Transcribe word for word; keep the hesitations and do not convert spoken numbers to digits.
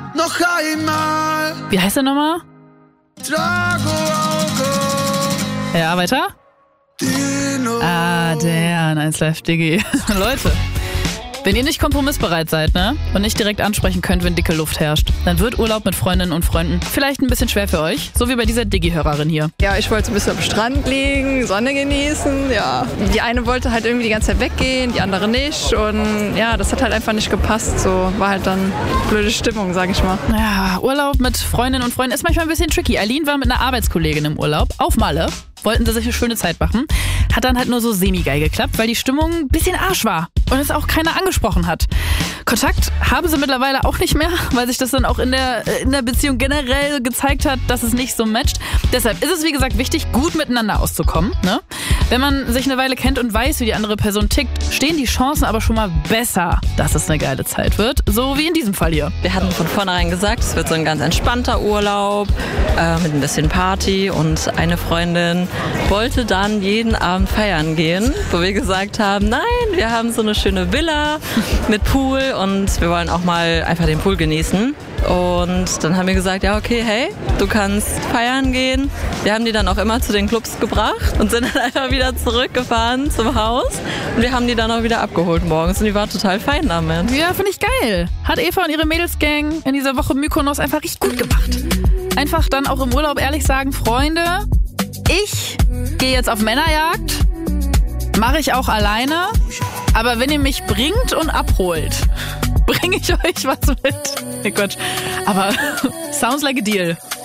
noch einmal. Wie heißt der nochmal? Trago Augo. Ja, weiter? Dino. Ah, der eins Live Diggi. Leute, wenn ihr nicht kompromissbereit seid, ne, und nicht direkt ansprechen könnt, wenn dicke Luft herrscht, dann wird Urlaub mit Freundinnen und Freunden vielleicht ein bisschen schwer für euch, so wie bei dieser Diggi-Hörerin hier. Ja, ich wollte so ein bisschen am Strand liegen, Sonne genießen, ja. Die eine wollte halt irgendwie die ganze Zeit weggehen, die andere nicht und ja, das hat halt einfach nicht gepasst, so war halt dann blöde Stimmung, sag ich mal. Ja, Urlaub mit Freundinnen und Freunden ist manchmal ein bisschen tricky. Eileen war mit einer Arbeitskollegin im Urlaub auf Malle. Wollten sie sich eine schöne Zeit machen. Hat dann halt nur so semi-geil geklappt, weil die Stimmung ein bisschen Arsch war und es auch keiner angesprochen hat. Kontakt haben sie mittlerweile auch nicht mehr, weil sich das dann auch in der, in der Beziehung generell gezeigt hat, dass es nicht so matcht. Deshalb ist es, wie gesagt, wichtig, gut miteinander auszukommen. Ne? Wenn man sich eine Weile kennt und weiß, wie die andere Person tickt, stehen die Chancen aber schon mal besser, dass es eine geile Zeit wird. So wie in diesem Fall hier. Wir hatten von vornherein gesagt, es wird so ein ganz entspannter Urlaub äh, mit ein bisschen Party und eine Freundin wollte dann jeden Abend feiern gehen, wo wir gesagt haben, nein, wir haben so eine schöne Villa mit Pool und wir wollen auch mal einfach den Pool genießen. Und dann haben wir gesagt, ja okay, hey, du kannst feiern gehen. Wir haben die dann auch immer zu den Clubs gebracht und sind dann einfach wieder zurückgefahren zum Haus. Und wir haben die dann auch wieder abgeholt morgens und die war total fein damit. Ja, finde ich geil. Hat Eva und ihre Mädelsgang in dieser Woche Mykonos einfach richtig gut gemacht. Einfach dann auch im Urlaub ehrlich sagen, Freunde, ich gehe jetzt auf Männerjagd, mache ich auch alleine, aber wenn ihr mich bringt und abholt, bringe ich euch was mit. Nee, Quatsch. Aber sounds like a deal.